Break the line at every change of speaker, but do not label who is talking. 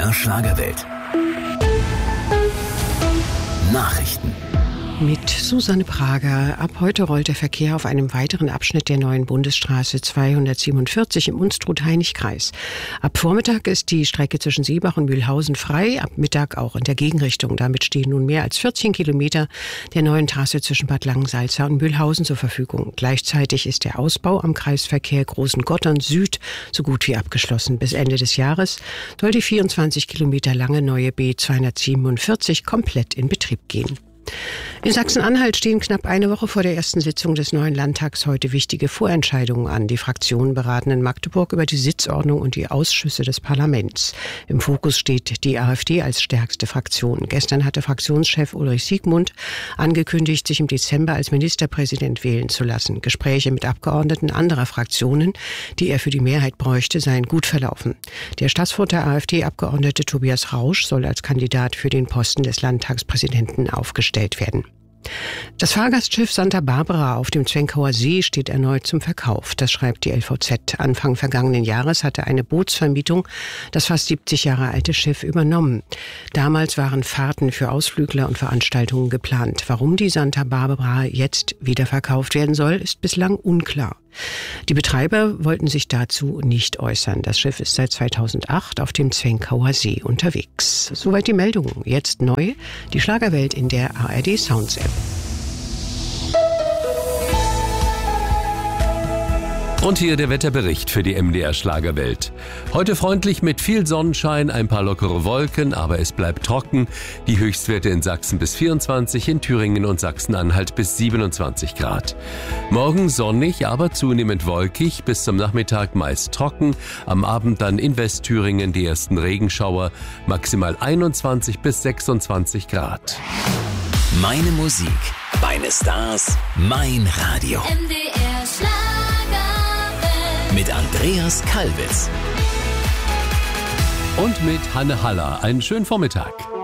MDR Schlagerwelt. Nachrichten.
Mit Susanne Prager. Ab heute rollt der Verkehr auf einem weiteren Abschnitt der neuen Bundesstraße 247 im Unstrut-Hainich-Kreis. Ab Vormittag ist die Strecke zwischen Seebach und Mühlhausen frei, ab Mittag auch in der Gegenrichtung. Damit stehen nun mehr als 14 Kilometer der neuen Trasse zwischen Bad Langensalza und Mühlhausen zur Verfügung. Gleichzeitig ist der Ausbau am Kreisverkehr Großengottern Süd so gut wie abgeschlossen. Bis Ende des Jahres soll die 24 Kilometer lange neue B247 komplett in Betrieb gehen. In Sachsen-Anhalt stehen knapp eine Woche vor der ersten Sitzung des neuen Landtags heute wichtige Vorentscheidungen an. Die Fraktionen beraten in Magdeburg über die Sitzordnung und die Ausschüsse des Parlaments. Im Fokus steht die AfD als stärkste Fraktion. Gestern hatte Fraktionschef Ulrich Siegmund angekündigt, sich im Dezember als Ministerpräsident wählen zu lassen. Gespräche mit Abgeordneten anderer Fraktionen, die er für die Mehrheit bräuchte, seien gut verlaufen. Der Staßfurter AfD-Abgeordnete Tobias Rausch soll als Kandidat für den Posten des Landtagspräsidenten aufgestellt werden. Das Fahrgastschiff Santa Barbara auf dem Zwenkauer See steht erneut zum Verkauf. Das schreibt die LVZ. Anfang vergangenen Jahres hatte eine Bootsvermietung das fast 70 Jahre alte Schiff übernommen. Damals waren Fahrten für Ausflügler und Veranstaltungen geplant. Warum die Santa Barbara jetzt wieder verkauft werden soll, ist bislang unklar. Die Betreiber wollten sich dazu nicht äußern. Das Schiff ist seit 2008 auf dem Zwenkauer See unterwegs. Soweit die Meldungen. Jetzt neu die Schlagerwelt in der ARD Sounds App.
Und hier der Wetterbericht für die MDR Schlagerwelt. Heute freundlich mit viel Sonnenschein, ein paar lockere Wolken, aber es bleibt trocken. Die Höchstwerte in Sachsen bis 24, in Thüringen und Sachsen-Anhalt bis 27 Grad. Morgen sonnig, aber zunehmend wolkig, bis zum Nachmittag meist trocken. Am Abend dann in Westthüringen die ersten Regenschauer, maximal 21 bis 26 Grad.
Meine Musik, meine Stars, mein Radio.
MDR Schlagerwelt.
Mit Andreas Kalbitz.
Und mit Hanne Haller. Einen schönen Vormittag.